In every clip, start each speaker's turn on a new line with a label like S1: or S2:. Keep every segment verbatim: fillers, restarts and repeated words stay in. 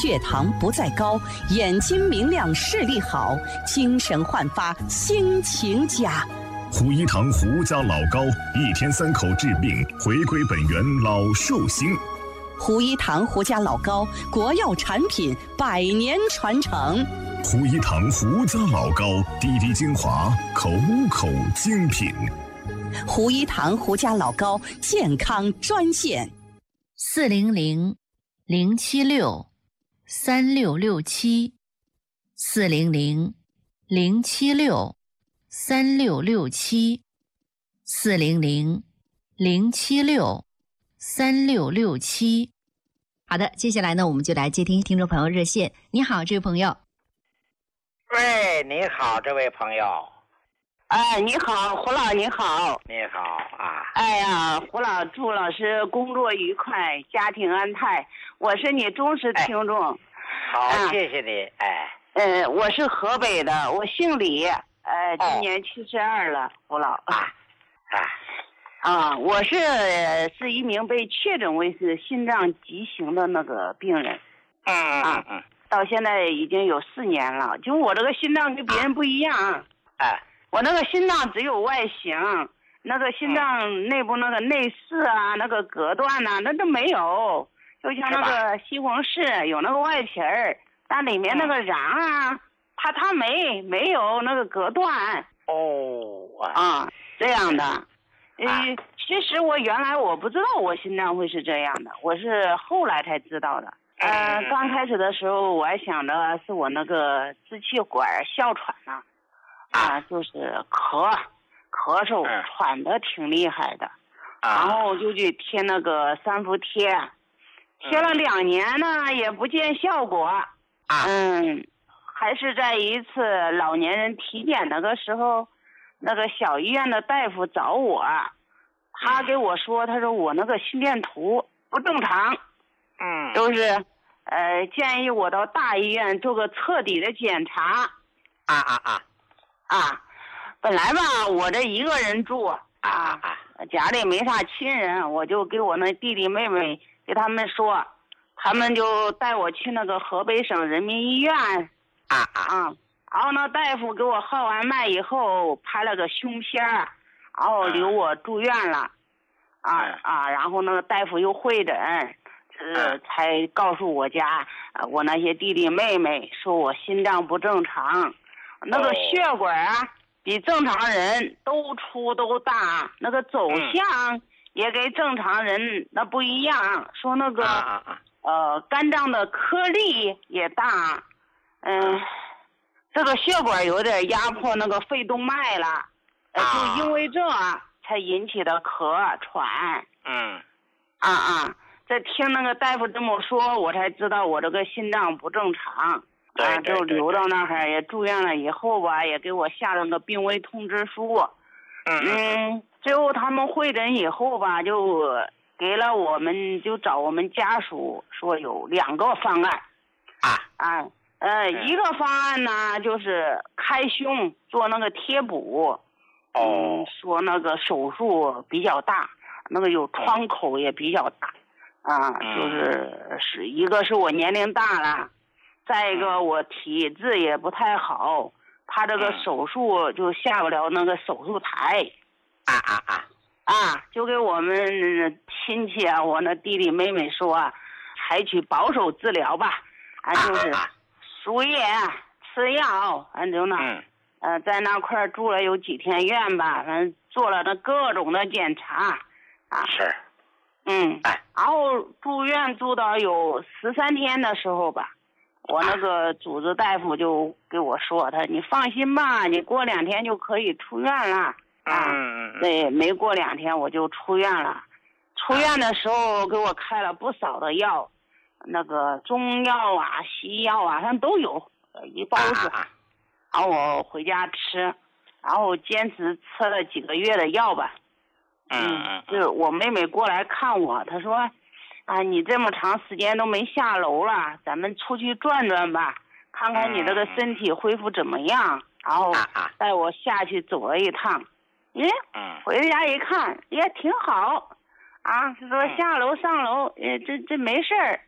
S1: 血糖不再高，眼睛明亮视力好，精神焕发心情佳。
S2: 胡一堂胡家老高，一天三口治病，回归本源老寿星。
S1: 胡一堂胡家老高，国药产品，百年传承。
S2: 胡一堂胡家老高，滴滴精华，口口精品。
S1: 胡一堂胡家老高健康专线：
S3: 四零零零七六三六六七，四零零零七六三六六七，四零零零七六三六六七。好的，接下来呢，我们就来接听听众朋友热线。你好，这位朋友。
S4: 喂，你好，这位朋友。
S5: 哎，你好，胡老，你好。
S4: 你好啊。
S5: 哎呀，胡老，祝老师工作愉快，家庭安泰。我是你忠实听众。
S4: 哎、好、啊，谢谢你。哎。
S5: 呃，我是河北的，我姓李，呃，今年七十二了，胡老。
S4: 啊。啊。
S5: 啊，我是是一名被确诊为是心脏急型的那个病人。
S4: 嗯嗯嗯。
S5: 到现在已经有四年了，就我这个心脏跟别人不一样。
S4: 哎、啊。
S5: 我那个心脏只有外形，那个心脏内部那个内饰啊，那个隔断呐、啊，那都没有。就像那个西红柿有那个外皮儿，但里面那个瓤啊，它它没没有那个隔断。
S4: 哦
S5: 啊，这样的。呃，其实我原来我不知道我心脏会是这样的，我是后来才知道的。呃，刚开始的时候我还想着是我那个支气管哮喘呢。啊，就是咳，咳嗽，喘得挺厉害的，然后就去贴那个三伏贴，贴了两年呢，也不见效果。嗯，还是在一次老年人体检那个时候，那个小医院的大夫找我，他给我说，他说我那个心电图不正常，
S4: 嗯，
S5: 就是呃建议我到大医院做个彻底的检查。
S4: 啊啊啊！
S5: 啊，本来吧，我这一个人住啊，家里没啥亲人，我就给我那弟弟妹妹给他们说，他们就带我去那个河北省人民医院
S4: 啊啊，
S5: 然后那大夫给我号完脉以后拍了个胸片，然后留我住院了，啊啊，然后那个大夫又会诊，呃，才告诉我家我那些弟弟妹妹说我心脏不正常。那个血管啊，比正常人都粗都大，那个走向也跟正常人那不一样。说那个呃肝脏的颗粒也大，嗯，这个血管有点压迫那个肺动脉了，呃，就因为这才引起的咳喘。
S4: 嗯，
S5: 啊啊，在听那个大夫这么说，我才知道我这个心脏不正常。啊，就留到那儿也住院了以后吧，也给我下了个病危通知书。嗯，最后他们会诊以后吧，就给了我们，就找我们家属说有两个方案。
S4: 啊
S5: 啊，呃，一个方案呢就是开胸做那个贴补。
S4: 哦。
S5: 说那个手术比较大，那个有创口也比较大。啊，就是是一个是我年龄大了。再一个，我体质也不太好，他这个手术就下不了那个手术台。
S4: 啊啊啊！
S5: 啊，就给我们亲戚啊，我那弟弟妹妹说，采取保守治疗吧，啊，就是输液、吃药，反正呢，呃，在那块住了有几天院吧，反正做了那各种的检查。啊，
S4: 是。
S5: 嗯。然后住院住到有十三天的时候吧。我那个主治大夫就给我说，他你放心吧，你过两天就可以出院了。啊，对，没过两天我就出院了。出院的时候给我开了不少的药，那个中药啊、西药啊，反正都有，一包子。然后我回家吃，然后坚持吃了几个月的药吧。
S4: 嗯，
S5: 就是我妹妹过来看我，她说。啊，你这么长时间都没下楼了，咱们出去转转吧，看看你这个身体恢复怎么样。然后带我下去走了一趟，耶，回家一看也挺好，啊，说下楼上楼，呃，这这没事儿。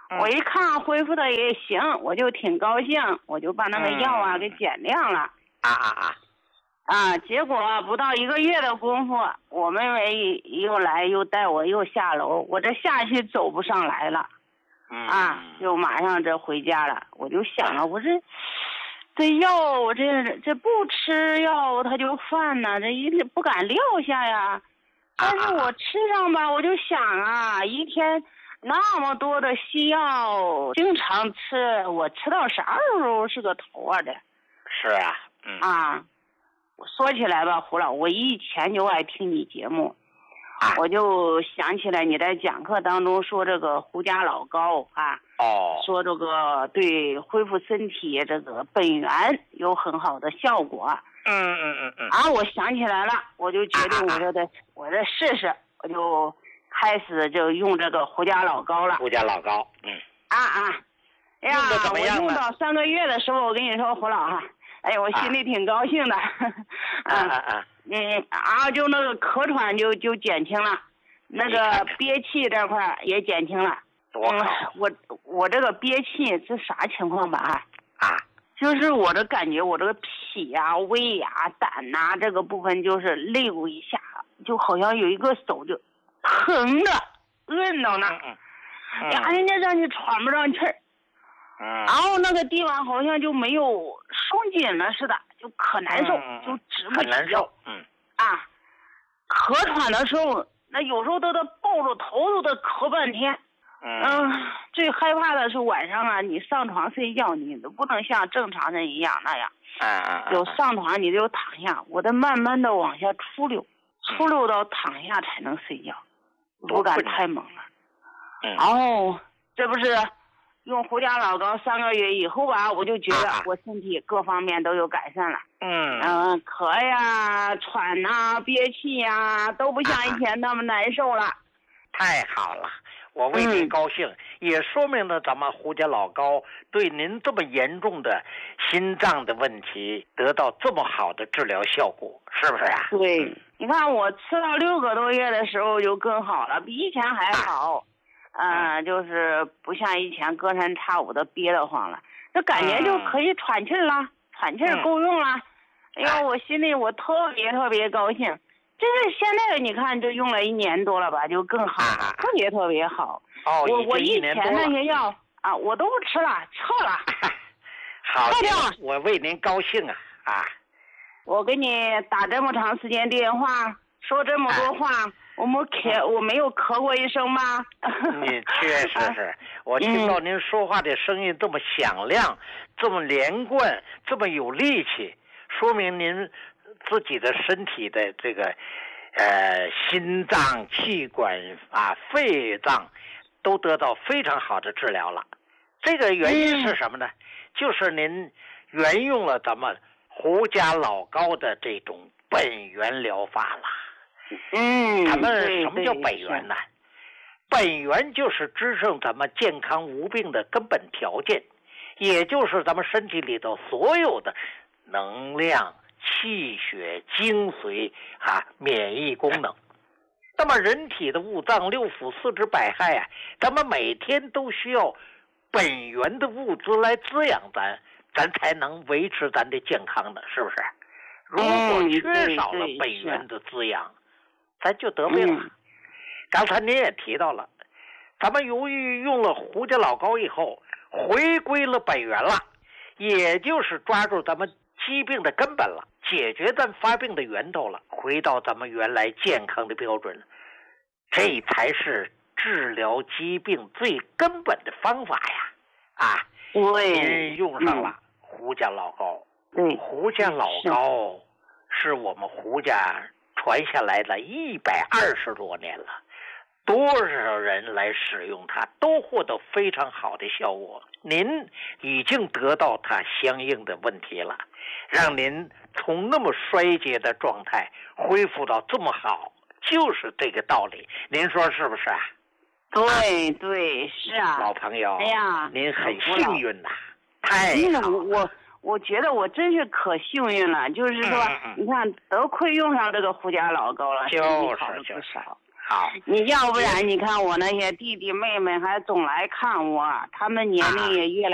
S5: 嗯、我一看恢复的也行，我就挺高兴，我就把那个药啊、嗯、给减量了。
S4: 啊啊啊！
S5: 啊，结果不到一个月的功夫，我妹妹又来又带我又下楼，我这下去走不上来了。
S4: 嗯、
S5: 啊，就马上这回家了。我就想了，我这这药，我这这不吃药它就犯呢，这一不敢撂下呀。但是我吃上吧，我就想啊，一天那么多的西药，经常吃，我吃到啥时候是个头啊？这
S4: 是啊，嗯
S5: 啊，我说起来吧，胡老，我以前就爱听你节目。
S4: 啊、
S5: 我就想起来你在讲课当中说这个胡家老高啊，
S4: 哦，
S5: 说这个对恢复身体这个本源有很好的效果。
S4: 嗯嗯嗯嗯。
S5: 啊，我想起来了，我就决定我这得、啊、我这试试，我就开始就用这个胡家老高了。
S4: 胡家老高，嗯。
S5: 啊啊，哎呀，
S4: 用的怎么样呢？
S5: 我用到三个月的时候，我跟你说，胡老哈、啊，哎呀，我心里挺高兴的。
S4: 啊啊啊。
S5: 嗯啊，就那个咳喘就就减轻了，那个憋气这块也减轻了。
S4: 多好！
S5: 嗯、我我这个憋气是啥情况吧？
S4: 啊，
S5: 就是我的感觉，我这个脾呀、胃呀、胆呐、这个部分就是肋骨一下，就好像有一个手就疼着摁到那，
S4: 嗯
S5: 嗯、呀，人家让你喘不上气儿。
S4: 嗯。
S5: 然后那个地方好像就没有松紧了似的，就可难受，
S4: 嗯、
S5: 就直不起腰。
S4: 很难受。嗯。
S5: 啊，咳喘的时候，那有时候都得抱着头都得咳半天。
S4: 嗯、
S5: 呃。最害怕的是晚上啊，你上床睡觉，你都不能像正常人一样那样。
S4: 啊啊。
S5: 有上床你就躺下，我得慢慢的往下出溜，出溜到躺下才能睡觉，嗯、不敢太猛了。
S4: 嗯。
S5: 然后这不是。用胡家老高三个月以后吧，我就觉得我身体各方面都有改善了。
S4: 嗯
S5: 嗯、呃，咳呀、喘呐、憋气呀，都不像以前那么难受了。
S4: 太好了，我为您高兴，嗯、也说明了咱们胡家老高对您这么严重的心脏的问题得到这么好的治疗效果，是不是啊？
S5: 对，你看我吃到六个多月的时候就更好了，比以前还好。啊嗯、呃，就是不像以前隔三差五的憋得慌了，这感觉就可以喘气了，嗯、喘气够用了。哎呦，我心里我特别特别高兴。这是现在你看，就用了一年多了吧，就更好了，啊、特别特别好。
S4: 哦，
S5: 我我以前那些药啊，我都不吃了，撤了。
S4: 好，
S5: 撤掉。
S4: 我为您高兴啊啊！
S5: 我给你打这么长时间电话，说这么多话。啊我没咳，我没有咳过一声吗？
S4: 你确实是，我听到您说话的声音这么响亮，嗯、这么连贯，这么有力气，说明您自己的身体的这个呃心脏、气管啊、肺脏都得到非常好的治疗了。这个原因是什么呢？嗯、就是您沿用了咱们胡家老高的这种本源疗法了。
S5: 嗯，
S4: 咱们什么叫本源呢？本源就是支撑咱们健康无病的根本条件，也就是咱们身体里头所有的能量、气血、精髓啊、免疫功能。那么人体的五脏六腑、四肢百骸啊，咱们每天都需要本源的物资来滋养咱，咱才能维持咱的健康的，是不是？如果缺少了本源的滋养，咱就得病了。嗯、刚才您也提到了，咱们由于用了胡家老高以后，回归了本源了，也就是抓住咱们疾病的根本了，解决咱发病的源头了，回到咱们原来健康的标准了。这才是治疗疾病最根本的方法呀！啊，您用上了胡家老高。
S5: 对，
S4: 胡家老高是我们胡家传下来了一百二十多年了，多少人来使用它都获得非常好的效果。您已经得到它相应的问题了，让您从那么衰竭的状态恢复到这么好，就是这个道理。您说是不是啊？
S5: 对对，是啊，
S4: 老朋友，
S5: 哎呀，
S4: 您很幸运呐、啊，太好了。
S5: 我我觉得我真是可幸运了，就是说，
S4: 嗯嗯、
S5: 你看，得亏用上这个胡家老高了，
S4: 就是
S5: 好了不少。
S4: 好。
S5: 你要不然你看我那些弟弟妹妹还总来看我，他们年龄也越来